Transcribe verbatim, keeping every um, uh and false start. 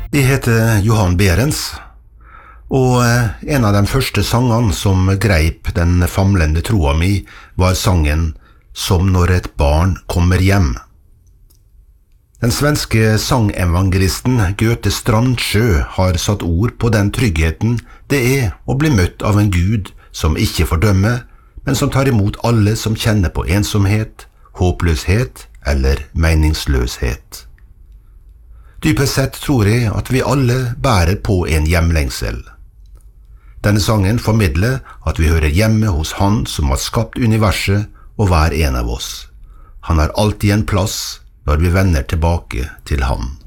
Jeg heter Johan Behrens, og en av de første sangene som greip den famlende troa mi var sangen «Som når et barn kommer hjem». Den svenske sangevangelisten Göte Strandsjø har satt ord på den tryggheten det er å bli møtt av en Gud som ikke fordømmer, men som tar imot alle som kjenner på ensomhet, håpløshet eller meningsløshet. Dypest sett tror jeg at vi alle bærer på en hjemlengsel. Denne sangen formidler at vi hører hjemme hos Han som har skapt universet og hver en av oss. Han har alltid en plass når vi vender tilbake til ham.